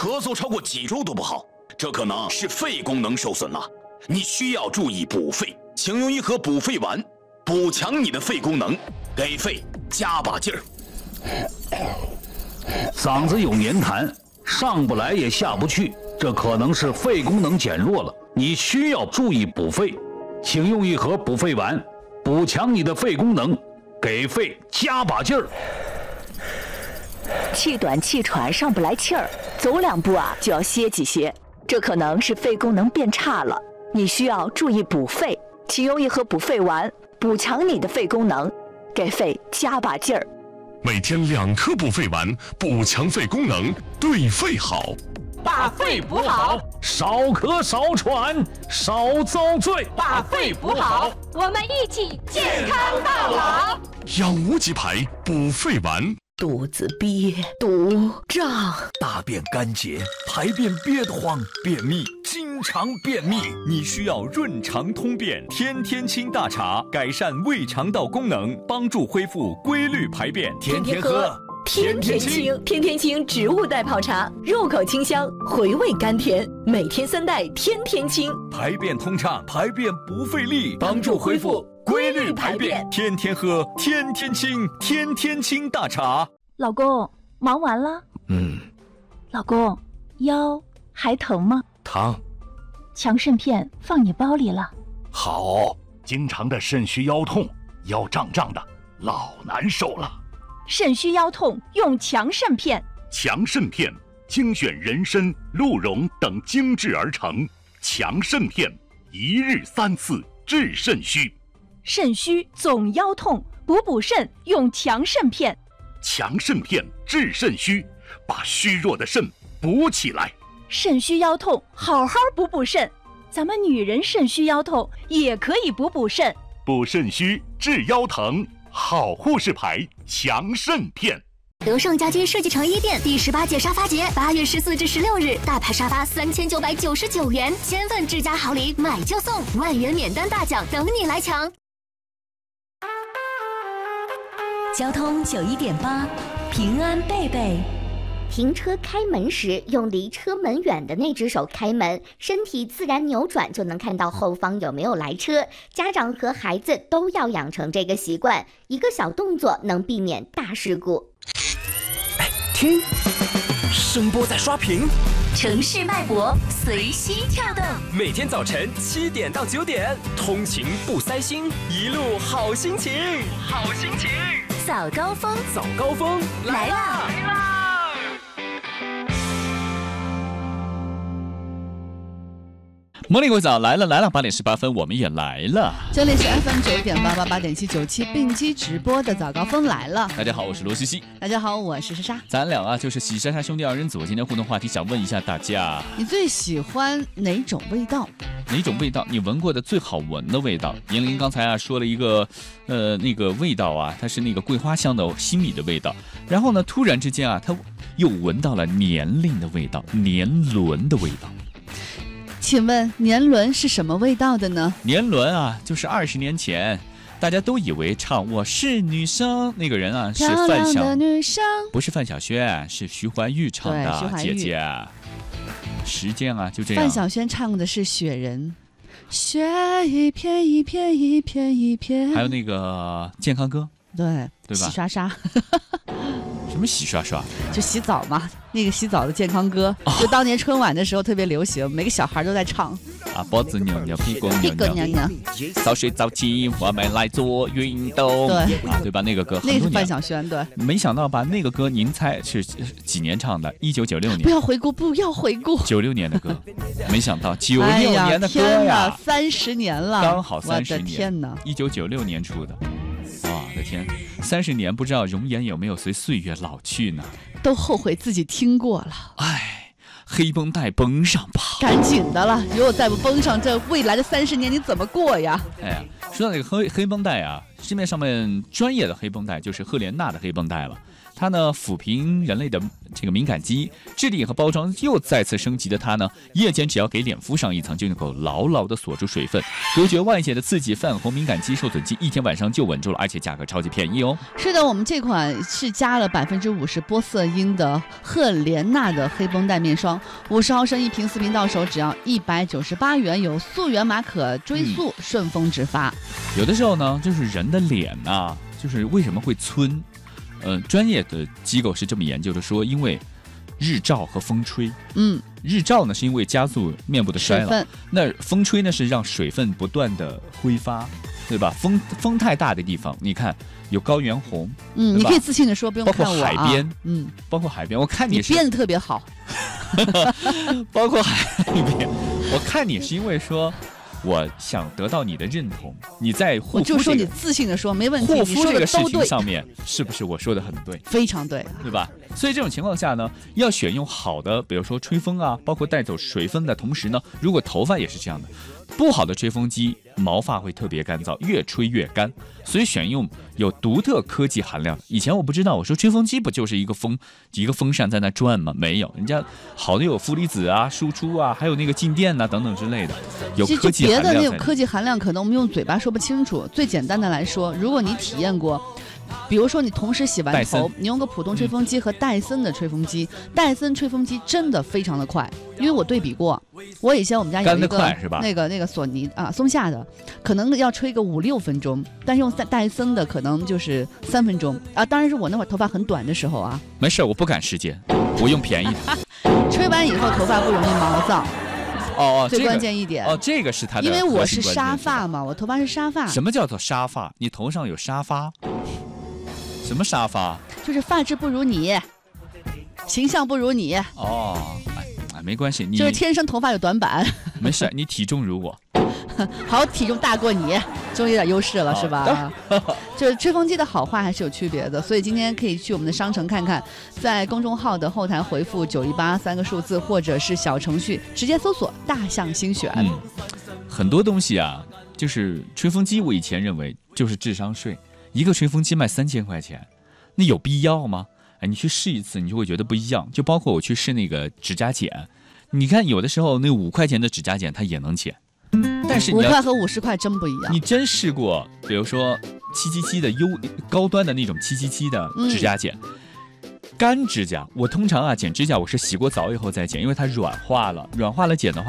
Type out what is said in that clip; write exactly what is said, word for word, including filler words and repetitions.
咳嗽超过几周都不好，这可能是肺功能受损了，你需要注意补肺，请用一盒补肺丸，补强你的肺功能，给肺加把劲儿。 嗓子有黏痰，上不来也下不去，这可能是肺功能减弱了，你需要注意补肺，请用一盒补肺丸，补强你的肺功能，给肺加把劲儿。 气短气喘，上不来气儿，走两步啊就要歇几歇，这可能是肺功能变差了，你需要注意补肺，请用一盒补肺丸，补强你的肺功能，给肺加把劲儿。 每天两颗补肺丸，补强肺功能，对肺好。 把肺补好， 少咳少喘，少遭罪。 把肺补好，我们一起健康到老。 养无极牌补肺丸。 肚子憋、肚胀， 大便干结，排便憋得慌，便秘，经常便秘，你需要润肠通便天天清大茶，改善胃肠道功能，帮助恢复规律排便。天天喝， 天天清，天天清植物代泡茶，入口清香，回味甘甜，每天三袋，天天清， 排便通畅，排便不费力，帮助恢复规律排便，天天喝，天天清，天天清大茶。 老公，忙完了？ 嗯。 老公，腰还疼吗？ 疼。 强肾片放你包里了。 好，经常的肾虚腰痛，腰胀胀的，老难受了。 肾虚腰痛用强肾片。 强肾片精选人参、鹿茸等精制而成，强肾片一日三次治肾虚。 肾虚总腰痛，补补肾用强肾片。 强肾片治肾虚，把虚弱的肾补起来。 肾虚腰痛，好好补补肾。咱们女人肾虚腰痛也可以补补肾。 补肾虚治腰疼，好护士牌强肾片。 德胜家居设计成衣店第十八届沙发节，八月十四至十六日，大牌沙发三千九百九十九元，千份智家好礼买就送，万元免单大奖等你来抢。 交通九一点八，平安贝贝。 停车开门时，用离车门远的那只手开门，身体自然扭转就能看到后方有没有来车。家长和孩子都要养成这个习惯，一个小动作能避免大事故。 哎，听，声波在刷屏， 城市脉搏随心跳动。 每天早晨七点到九点，通勤不塞心，一路好心情，好心情。 早高峰， 早高峰来啦！ 来啦！ 魔力过早来了来了，八点十八分我们也来了。 这里是 F M 九一点八八八点七九七并机直播的早高峰来了。 大家好，我是罗西西。 大家好，我是莎莎。 咱俩啊就是喜莎莎兄弟二人组。今天互动话题想问一下大家， 你最喜欢哪种味道？ 哪种味道？你闻过的最好闻的味道？严玲刚才啊说了一个，呃，那个味道啊，它是那个桂花香的西米的味道。然后呢，突然之间啊，他又闻到了年龄的味道，年轮的味道。 请问年轮是什么味道的呢？ 年轮啊，就是二十年前大家都以为唱我是女生那个人啊是范晓， 女生不是范晓萱，是徐怀钰唱的姐姐。时间啊就这样。 范晓萱唱的是雪人，雪一片一片一片一片。 还有那个健康歌， 对对吧？ 洗刷刷。 什么洗刷刷？就洗澡嘛，那个洗澡的健康歌，哦、就当年春晚的时候特别流行，每个小孩都在唱。 啊，脖子扭扭，屁股扭扭，早睡早起，我们来做运动。 对啊，对吧？那个歌， 那是范晓萱，对。 没想到吧，那个歌您猜是几年唱的？一九九六年。 不要回顾，不要回顾。 九六年的歌，没想到九六年的歌呀， 三十年了， 刚好三十年。 我的天哪！ 一九九六年出的。我的天，三十年不知道容颜有没有随岁月老去呢？ 都后悔自己听过了。 哎，黑绷带绷上吧， 赶紧的了！如果再不绷上，这未来的三十年你怎么过呀？ 哎呀，说到这个黑黑绷带啊，市面上面专业的黑绷带就是赫莲娜的黑绷带了。 它呢抚平人类的这个敏感肌，质地和包装又再次升级的它呢，夜间只要给脸敷上一层，就能够牢牢的锁住水分，隔绝外界的刺激，泛红敏感肌受损肌一天晚上就稳住了，而且价格超级便宜哦。 是的，我们这款是加了百分之五十玻色因的赫莲娜的黑绷带面霜，五十毫升一瓶，四瓶到手只要一百九十八元，有溯源码可追溯，嗯、顺丰直发。 有的时候呢，就是人的脸呐、啊，就是为什么会皴？呃，专业的机构是这么研究的，说因为日照和风吹。 嗯， 日照呢是因为加速面部的衰老，那风吹呢是让水分不断的挥发，对吧？风风太大的地方，你看有高原红， 嗯，你可以自信的说，不用看我、啊、 包括海边， 嗯， 包括海边，我看你是你编的特别好， 包括海边，我看你是因为说。我想得到你的认同，你在护肤、这个、 我就说你自信的说没问题， 护肤这个事情上面是不是我说的很对？ 非常对， 对吧？所以这种情况下呢，要选用好的，比如说吹风啊，包括带走水分的同时呢，如果头发也是这样的，不好的吹风机毛发会特别干燥，越吹越干，所以选用有独特科技含量。以前我不知道，我说吹风机不就是一个风一个风扇在那转吗？没有，人家好的有负离子啊、输出啊，还有那个静电啊等等之类的，有科技含量。 别的那种科技含量可能我们用嘴巴说不清楚。最简单的来说，如果你体验过。比如说你同时洗完头，你用个普通吹风机和戴森的吹风机，戴森吹风机真的非常的快，因为我对比过，我以前我们家有一个那个那个索尼啊松下的，可能要吹个五六分钟，但是用戴森的可能就是三分钟啊。当然是我那会儿头发很短的时候啊。 没事，我不赶时间，我用便宜的。 吹完以后头发不容易毛躁。 哦哦， 最关键一点哦，这个是它的， 因为我是沙发嘛，我头发是沙发。 什么叫做沙发？你头上有沙发？什么沙发？ 就是发质不如你，形象不如你。 哦，哎，没关系，你就是天生头发有短板。 没事，你体重如我。 好，体重大过你，终于有点优势了，是吧？就是吹风机的好坏还是有区别的，所以今天可以去我们的商城看看，在公众号的后台回复九一八三个数字，或者是小程序直接搜索大象精选。 嗯，很多东西啊，就是吹风机，我以前认为就是智商税，一个吹风机卖三千块钱，那有必要吗？哎，你去试一次，你就会觉得不一样。就包括我去试那个指甲剪，你看有的时候那五块钱的指甲剪它也能剪。但是五块和五十块真不一样。 你真试过，比如说七七七的优高端的那种七七七的指甲剪，嗯、干指甲，我通常啊剪指甲我是洗过澡以后再剪，因为它软化了，软化了剪的话。